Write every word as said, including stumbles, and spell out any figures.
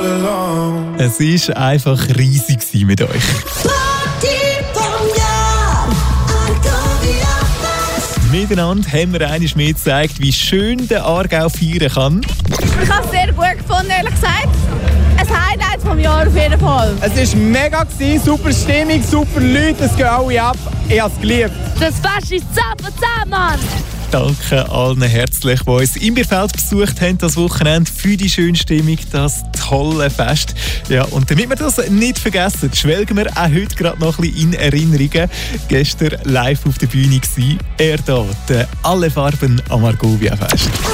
all alone. Es war einfach riesig mit euch. Miteinander haben wir einmal mehr gezeigt, wie schön der Aargau feiern kann. Ich habe es sehr gut gefunden, ehrlich gesagt. Ein Highlight vom Jahr auf jeden Fall. Es war mega, super Stimmung, super Leute, es gehen alle ab. Ich habe es geliebt. Das Fest ist zusammen, zusammen! Danke allen herzlich, die uns im Bierfeld besucht haben das Wochenende für die schöne Stimmung, das tolle Fest. Ja, und damit wir das nicht vergessen, schwelgen wir auch heute gerade noch ein bisschen in Erinnerungen. Gestern live auf der Bühne war er da, der Alle Farben am Argovia Fest.